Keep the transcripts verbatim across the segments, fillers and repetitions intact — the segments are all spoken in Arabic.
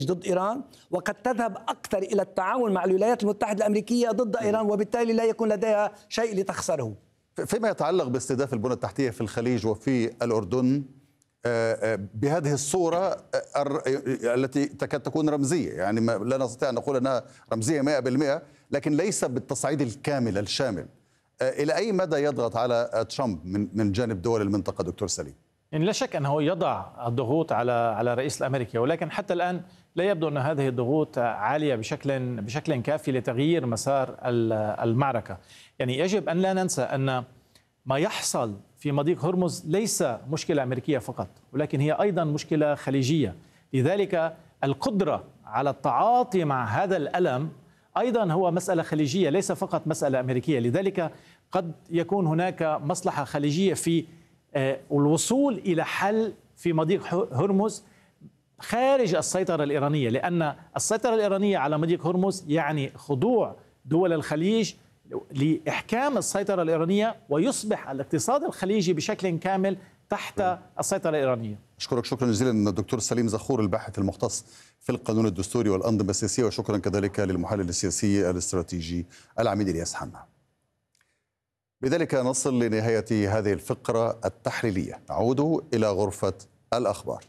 ضد إيران، وقد تذهب أكثر إلى التعاون مع الولايات المتحدة الأمريكية ضد إيران، وبالتالي لا يكون لديها شيء لتخسره. فيما يتعلق باستهداف البنى التحتية في الخليج وفي الأردن بهذه الصورة التي تكاد تكون رمزية، يعني لا نستطيع أن نقول أنها رمزية مئة بالمئة، لكن ليس بالتصعيد الكامل الشامل. إلى أي مدى يضغط على ترامب من من جانب دول المنطقة دكتور سليم؟ يعني لا شك أنه يضع الضغوط على على الرئيس الأمريكي، ولكن حتى الآن لا يبدو أن هذه الضغوط عالية بشكل بشكل كافي لتغيير مسار المعركة. يعني يجب أن لا ننسى أن ما يحصل في مضيق هرمز ليس مشكلة أمريكية فقط، ولكن هي أيضا مشكلة خليجية. لذلك القدرة على التعاطي مع هذا الألم أيضا هو مسألة خليجية، ليس فقط مسألة أمريكية. لذلك قد يكون هناك مصلحة خليجية في الوصول إلى حل في مضيق هرمز خارج السيطرة الإيرانية، لأن السيطرة الإيرانية على مضيق هرمز يعني خضوع دول الخليج لإحكام السيطرة الإيرانية، ويصبح الاقتصاد الخليجي بشكل كامل تحت السيطرة الإيرانية. أشكرك شكرا جزيلا الدكتور سليم زخور، الباحث المختص في القانون الدستوري والأنظمة السياسية، وشكرا كذلك للمحلل السياسي الاستراتيجي العميد إلياس حنا. بذلك نصل لنهاية هذه الفقرة التحليلية، نعود إلى غرفة الأخبار.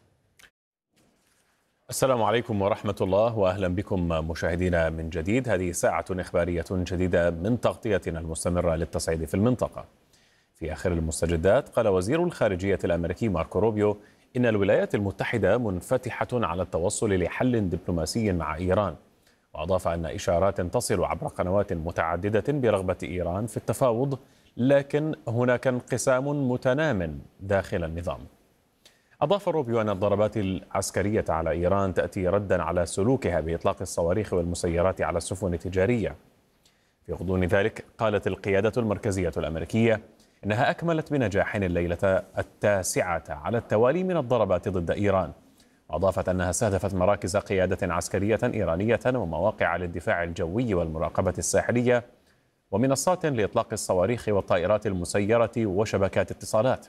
السلام عليكم ورحمة الله، وأهلا بكم مشاهدينا من جديد. هذه ساعة إخبارية جديدة من تغطيتنا المستمرة للتصعيد في المنطقة. في آخر المستجدات قال وزير الخارجية الأمريكي ماركو روبيو إن الولايات المتحدة منفتحة على التوصل لحل دبلوماسي مع إيران، وأضاف أن إشارات تصل عبر قنوات متعددة برغبة إيران في التفاوض، لكن هناك انقسام متنام داخل النظام. أضاف روبيو أن الضربات العسكرية على إيران تأتي ردا على سلوكها بإطلاق الصواريخ والمسيرات على السفن التجارية. في غضون ذلك قالت القيادة المركزية الأمريكية إنها أكملت بنجاح الليلة التاسعة على التوالي من الضربات ضد إيران، وأضافت أنها استهدفت مراكز قيادة عسكرية إيرانية ومواقع للدفاع الجوي والمراقبة الساحلية ومنصات لإطلاق الصواريخ والطائرات المسيرة وشبكات اتصالات.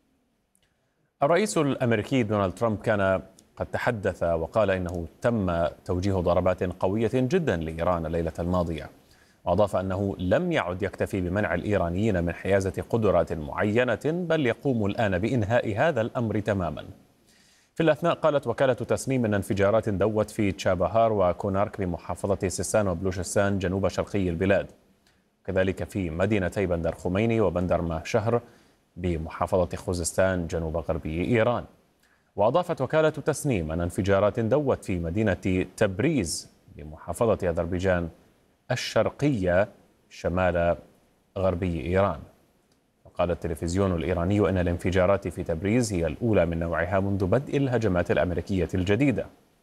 الرئيس الأمريكي دونالد ترامب كان قد تحدث وقال إنه تم توجيه ضربات قوية جدا لإيران الليلة الماضية، وأضاف أنه لم يعد يكتفي بمنع الإيرانيين من حيازة قدرات معينة، بل يقوم الآن بإنهاء هذا الأمر تماما. في الأثناء قالت وكالة تسنيم أن انفجارات دوت في تشابهار وكونارك بمحافظة سيستان وبلوشستان جنوب شرقي البلاد، كذلك في مدينتي بندر خميني وبندر ماشهر بمحافظة خوزستان جنوب غربي إيران. وأضافت وكالة تسنيم أن انفجارات دوت في مدينة تبريز بمحافظة أذربيجان الشرقية شمال غربي إيران. وقال التلفزيون الإيراني أن الانفجارات في تبريز هي الأولى من نوعها منذ بدء الهجمات الأمريكية الجديدة.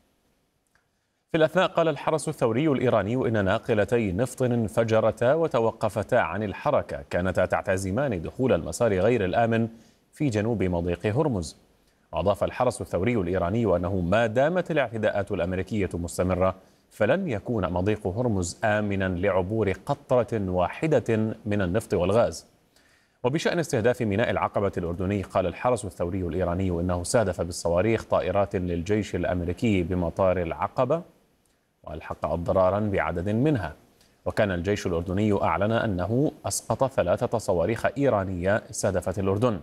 في الأثناء قال الحرس الثوري الإيراني إن ناقلتي نفط انفجرتا وتوقفتا عن الحركة كانتا تعتزمان دخول المسار غير الآمن في جنوب مضيق هرمز. وأضاف الحرس الثوري الإيراني أنه ما دامت الاعتداءات الأمريكية مستمرة فلن يكون مضيق هرمز آمنا لعبور قطرة واحدة من النفط والغاز. وبشأن استهداف ميناء العقبة الأردني قال الحرس الثوري الإيراني إنه استهدف بالصواريخ طائرات للجيش الأمريكي بمطار العقبة وألحق أضرارا بعدد منها. وكان الجيش الأردني أعلن أنه أسقط ثلاثة صواريخ إيرانية استهدفت الأردن.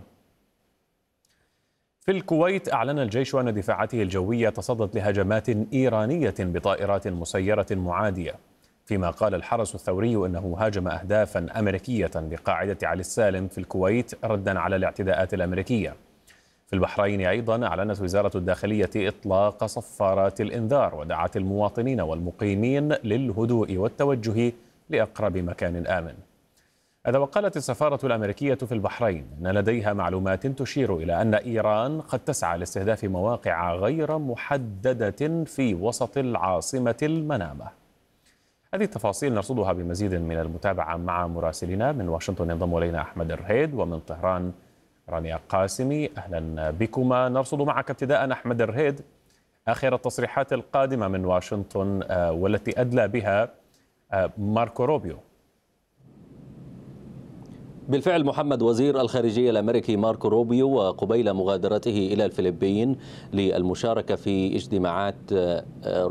في الكويت أعلن الجيش أن دفاعاته الجوية تصدت لهجمات إيرانية بطائرات مسيرة معادية، فيما قال الحرس الثوري أنه هاجم أهدافا أمريكية بقاعدة علي السالم في الكويت ردا على الاعتداءات الأمريكية. في البحرين أيضا أعلنت وزارة الداخلية إطلاق صفارات الإنذار ودعت المواطنين والمقيمين للهدوء والتوجه لأقرب مكان آمن. هذا وقالت السفارة الأمريكية في البحرين أن لديها معلومات تشير إلى أن إيران قد تسعى لاستهداف مواقع غير محددة في وسط العاصمة المنامة. هذه التفاصيل نرصدها بمزيد من المتابعة مع مراسلنا من واشنطن. ينضم إلينا أحمد الرهيد، ومن طهران رانيا قاسمي. أهلا بكما. نرصد معك ابتداء أحمد الرهيد آخر التصريحات القادمة من واشنطن والتي أدلى بها ماركو روبيو. بالفعل محمد، وزير الخارجية الأمريكي ماركو روبيو وقبيل مغادرته إلى الفلبين للمشاركة في اجتماعات